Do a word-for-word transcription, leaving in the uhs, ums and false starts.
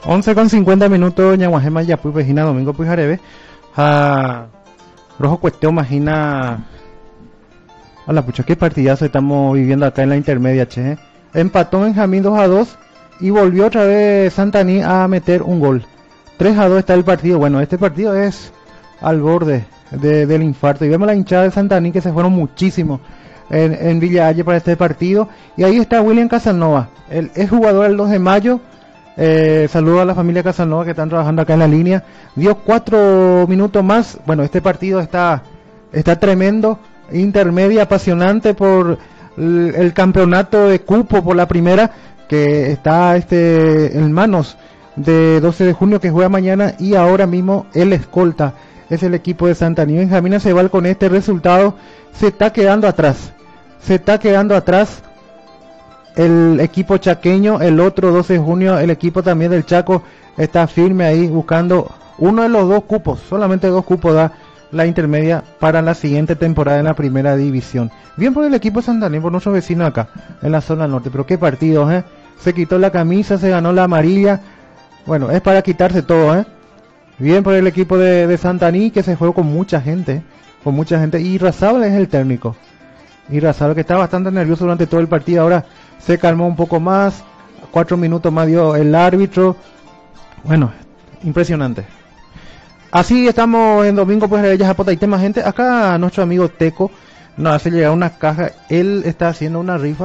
once con cincuenta minutos, Ñaguajema, Yapuy, Pejina, Domingo Pujarebe. A Rojo Cuestión, imagina. A la pucha, qué partidazo estamos viviendo acá en la intermedia, che. Empató Benjamín dos a dos y volvió otra vez Santaní a meter un gol. tres a dos está el partido. Bueno, este partido es al borde de, del infarto. Y vemos la hinchada de Santaní que se fueron muchísimo en, en Villa Halle para este partido. Y ahí está William Casanova. Él es jugador del dos de mayo. Eh, saludo a la familia Casanova que están trabajando acá en la línea. Dio cuatro minutos más. Bueno, este partido está, está tremendo. Intermedia, apasionante por el, el campeonato de cupo por la primera, que está este en manos de doce de junio, que juega mañana. Y ahora mismo el escolta es el equipo de Santaní. Benjamín Aceval con este resultado se está quedando atrás. Se está quedando atrás el equipo chaqueño. El otro doce de junio, el equipo también del Chaco, está firme ahí buscando uno de los dos cupos. Solamente dos cupos da la intermedia para la siguiente temporada en la primera división. Bien por el equipo de Santaní, por nuestros vecinos acá en la zona norte. Pero qué partidos, ¿eh? Se quitó la camisa, se ganó la amarilla. Bueno, es para quitarse todo, ¿eh? Bien por el equipo de, de Santaní, que se juega con mucha gente, con mucha gente. Y Razabal es el técnico. Y Razabal, que está bastante nervioso durante todo el partido, ahora se calmó un poco más. Cuatro minutos más dio el árbitro. Bueno, impresionante. Así estamos en Domingo, pues de Japota y tema gente. Acá nuestro amigo Teco nos hace llegar una caja. Él está haciendo una rifa